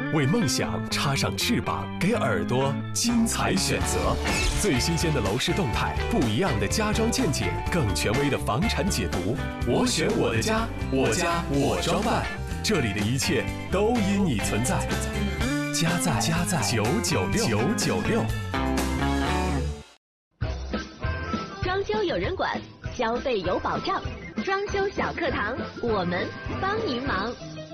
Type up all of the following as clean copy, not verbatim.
为梦想插上翅膀，给耳朵精彩选择。最新鲜的楼市动态，不一样的家装见解，更权威的房产解读。我选我的家，我家我装扮，这里的一切都因你存在。家在996。 装修有人管，消费有保障。装修小课堂，我们帮您忙。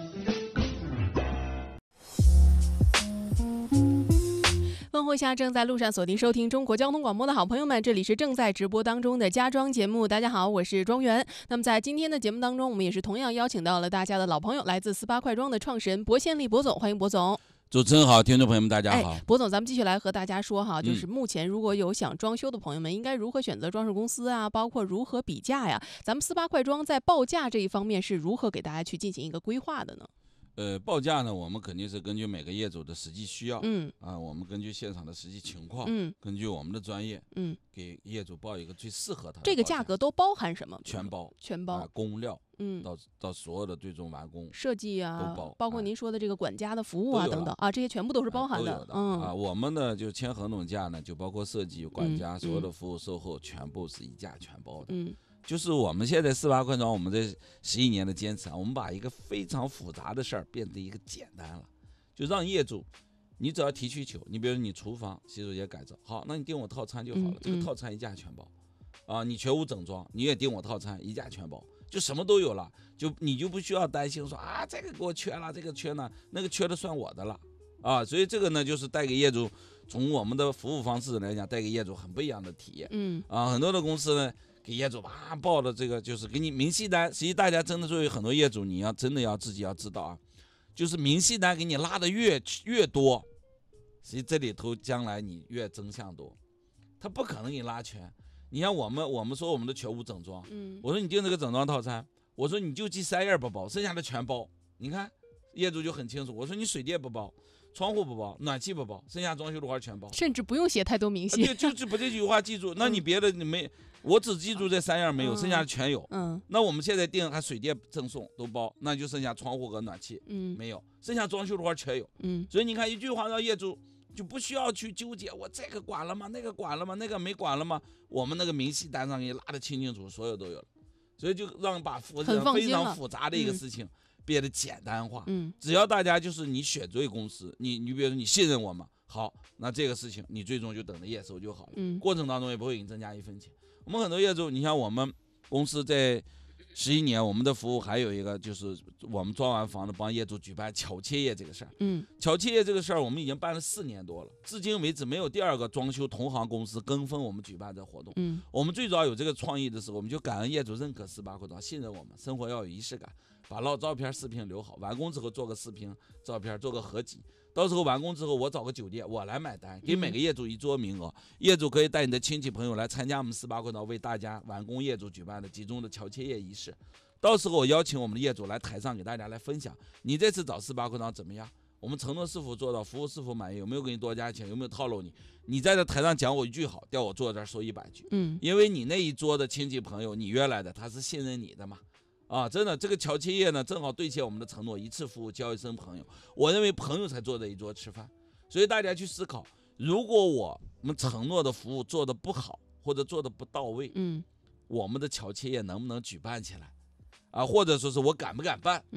问候一下正在路上锁定收听中国交通广播的好朋友们，这里是正在直播当中的家装节目。大家好，我是庄园。那么在今天的节目当中，我们也是同样邀请到了大家的老朋友，来自48快装的创始人薄宪利薄总，欢迎薄总。 主持人好，听众朋友们大家好。 薄总，咱们继续来和大家说哈，就是目前如果有想装修的朋友们，应该如何选择装饰公司啊，包括如何比价呀？咱们48快装在报价这一方面是如何给大家去进行一个规划的呢？ 报价呢，我们肯定是根据每个业主的实际需要，我们根据现场的实际情况，根据我们的专业，给业主报一个最适合他的。 这个价格都包含什么？ 全包，工料，到所有的最终完工设计啊， 都包括您说的这个管家的服务啊等等啊，这些全部都是包含的。 我们呢就签合同价呢，就包括设计、管家所有的服务、售后，全部是一价全包的。就是我们现在48快装，我们这11年的坚持啊，我们把一个非常复杂的事儿变成一个简单了，就让业主，你只要提需求，你比如你厨房洗手间改造，好，那你订我套餐就好了，这个套餐一价全包，你全屋整装，你也订我套餐一价全包，就什么都有了，你就不需要担心说啊这个给我缺了，这个缺呢，那个缺的算我的了所以这个呢就是带给业主，从我们的服务方式来讲，带给业主很不一样的体验。很多的公司呢。给业主报的这个就是给你明细单，实际大家真的作为很多业主，你要真的要自己要知道啊，就是明细单给你拉的越多，实际这里头将来你越增项多，他不可能给你拉全。你像我们说我们的全屋整装，我说你订这个整装套餐，我说你就记3样不包，剩下的全包。你看业主就很清楚，我说你水电不包，窗户不包，暖气不包，剩下装修的话全包， 甚至不用写太多明细， 就是把这句话记住。那你别的你没，我只记住这3样没有，剩下的全有。那我们现在定还水电赠送都包，那就剩下窗户和暖气，没有，剩下装修的话全有。所以你看一句话让业主就不需要去纠结，我这个管了吗？那个管了吗？那个没管了吗？我们那个明细单上给你拉得清楚，所有都有了。所以就让把非常复杂的一个事情变得简单化。只要大家就是你选对公司，你比如说你信任我们，好，那这个事情你最终就等着验收就好了。过程当中也不会给你增加1分钱。我们很多业主，你像我们公司在11年，我们的服务还有一个就是我们装完房子帮业主举办巧切业这个事儿。巧切业这个事儿我们已经办了4年多了，至今为止没有第二个装修同行公司跟风我们举办这活动。我们最早有这个创意的时候，我们就感恩业主认可48快装，信任我们，生活要有仪式感，把老照片视频留好，完工之后做个视频照片，做个合集，到时候完工之后我找个酒店我来买单，给每个业主1桌名额，业主可以带你的亲戚朋友来参加我们48快装为大家完工业主举办的集中的巧切业仪式。到时候我邀请我们的业主来台上给大家来分享，你这次找48快装怎么样？我们承诺是否做到，服务是否满意，有没有给你多加钱，有没有套路你？你在这台上讲我一句好，调我坐这儿说100句。因为你那一桌的亲戚朋友，你约来的，他是信任你的嘛。真的，这个巧切业呢，正好兑现我们的承诺，一次服务交一生朋友。我认为朋友才坐在一桌吃饭，所以大家去思考，如果我们承诺的服务做得不好，或者做得不到位，我们的巧切业能不能举办起来？或者说是我敢不敢办？